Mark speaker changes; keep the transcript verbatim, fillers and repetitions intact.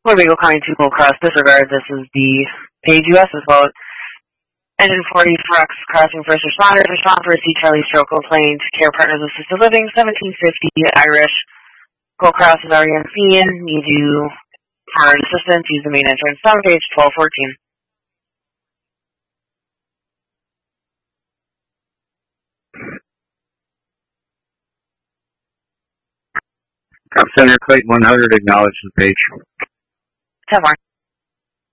Speaker 1: Winnebago County two Gold Cross, disregard. This is the page U S as well. Engine forty for X crossing first responders. Respond for a C Charlie stroke plane to Care Partners Assisted Living, seventeen fifty Irish. Gold Cross is already on scene. Need you for assistance. Use the main entrance. Sound page twelve fourteen.
Speaker 2: Cop Center, Clayton one hundred, acknowledge the page.
Speaker 1: ten more.